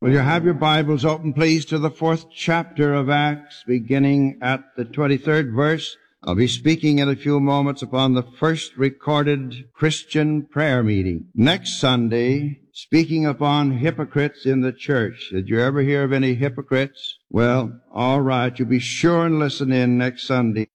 Will you have your Bibles open, please, to the 4th chapter of Acts, beginning at the 23rd verse. I'll be speaking in a few moments upon the first recorded Christian prayer meeting. Next Sunday, speaking upon hypocrites in the church. Did you ever hear of any hypocrites? Well, all right, you be sure and listen in next Sunday.